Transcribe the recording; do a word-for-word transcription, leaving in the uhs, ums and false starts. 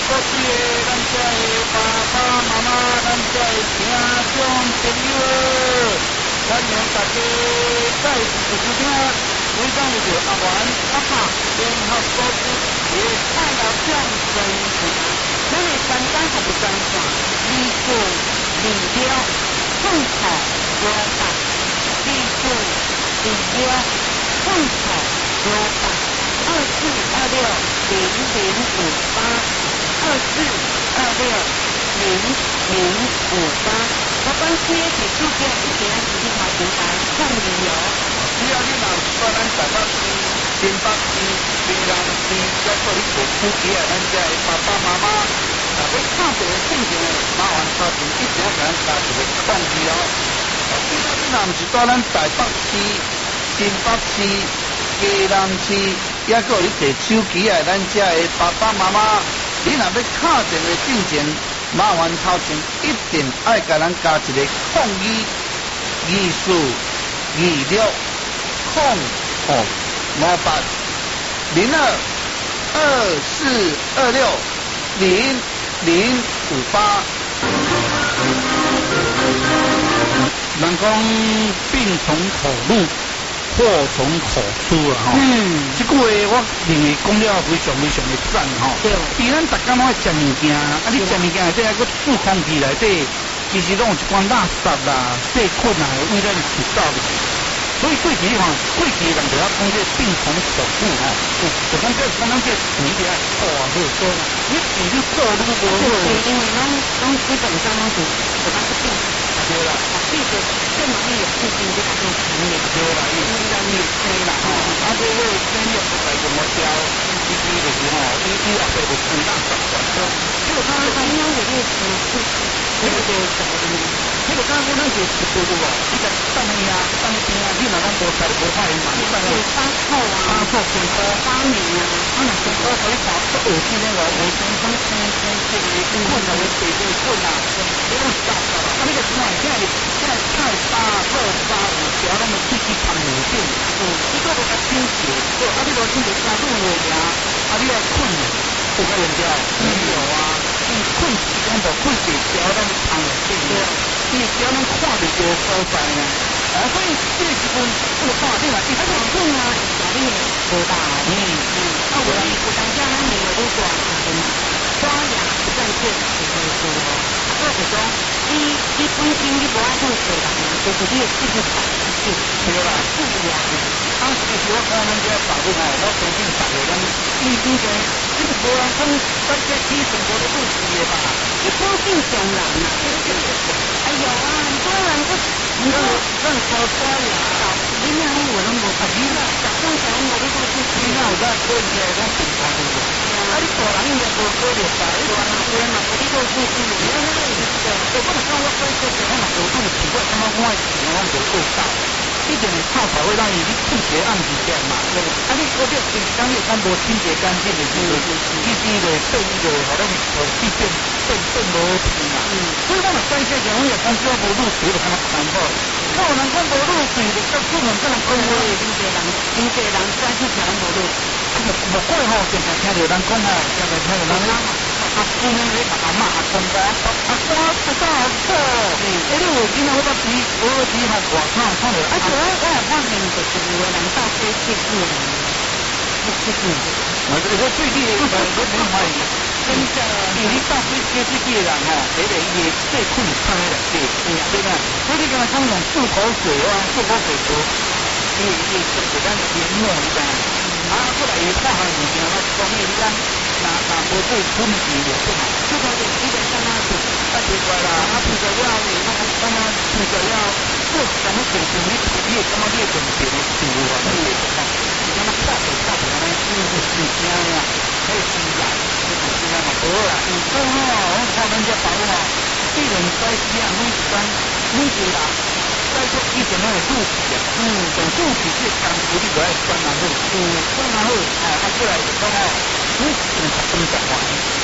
各地的咱遮的爸爸妈妈，咱遮的听众朋友，欢迎大家再次收听。每当有着阿元阿爸联合组织的爱老乡宣传，咱的三班合作专线：二四二六创草六八，二四二六创草六八，二四二六零零五八，二四二六零零五八。我关系的是主角一定要自己跑平台抗理由。只要你若是咱台北市、新北市、宜兰市，还有你地区其他咱遮的爸爸妈妈，若要看到正经的，麻烦打电一定要给咱加一个抗议哦。只要你若毋是在咱台北市、新北市、宜兰市，还有你地区其他咱遮的爸爸妈妈，你若要敲电话进前，麻烦头前一定爱甲咱加一个抗议二四二六空空五八零二二四二六零零五八。人讲病从口入，祸从口出啊！吼，嗯，这句话我认为讲了非常非常的赞吼。对，比咱大家拢爱食物件，啊，你食物件内底还佫住空气内底，其实拢有一寡垃圾啦、细菌啊，为咱制造的。所以过去吼，过去人就要讲这病从口入吼，就讲这讲咱这肠子啊，哦，好说，你比你做愈无好，因为咱咱基本上拢是就讲是病。对啦，这个更容易有细菌这个病传染。对啦，因为咱你生啦吼，啊，这个生药不来怎么调，伊伊就是吼，伊伊也袂有很大习惯。这个刚刚讲因为这个是这个什么东西？这个刚刚咱是是对不？你个当面啊，当面啊，你若讲无菜无菜嘛，你当然发臭啊，发臭、健康发霉啊，啊，若健康可以跑出恶心的话，卫生生生生这个菌啊，有水这个菌啊，这种是大的。啊，那个什么？现在现在菜八、肉八、五条，那么自己放五遍，嗯，一个都较清洁，对，啊，你罗清洁加入我呀，啊，你要困，有个人叫没有啊，你困时间就困几条，咱放五遍，对，你只要能看到这个所在呢，啊，所以这个时阵这个看你嘛，而且困啊，压力无大，嗯嗯，啊，有有当家咱认为愈大，刷牙不正确是会说，或者说。你你本身你无爱做做人啊，就是你的自己保护，对啦，自然。当时的时候，我们这保护吼，我相信大家咱医生讲，你是无人讲咱这医生无咧做事的吧？你保证上人啊！哎呦啊，很多人都很多认可刷牙，你那有人无合理啦，十分钟无咧做事，你那有在做嘢讲平常的。啊，你大人应该无可能吧？你大人有人嘛，无咧做事，你那那我不能讲我做做做，我嘛做做奇怪，感觉我的事情拢做做到。以前的臭才会让伊你清洁暗时间嘛，啊你嗰啲平常你讲无清洁干净的时候，伊是个对伊个可能口气变变变无平嘛。所以我嘛关系讲，我也讲只要无入水就感觉难好。那有人讲无入水就叫出门跟人讲话，真济人真济人关系讲无入。啊无怪吼，常常听到人讲吼，常常听到人讲。啊，今天你阿妈阿公讲，阿公不大错。嗯，哎，你有今仔我到比我比吼外口看到，而且我我也发现就是有的人到这这几年，这这几年，我这个最近呃我没怀疑，真的，因为到这这这几人吼，这个伊最困难的对，对吧？所以你跟他讲用漱口水啊，漱口水多，伊伊就是咱研磨一下，啊，过来伊看下物件，我讲伊咱。那那无做空气就不好，这个就基本上啊是太奇怪啦。啊，除了要你那个刚刚除了要做什么水平，你你也刚刚列准备的图啊，你也看，你看那画的画的那是是是这样呀，还有自然，就是这样嘛，好啦。嗯，所以吼，我看人家保吼，这种在西啊，每一单每一啦，在说以前那个肚皮啊，嗯，从肚皮这干处理过来酸然后，嗯，酸然后，啊，啊过来就讲吼。你正常正常话，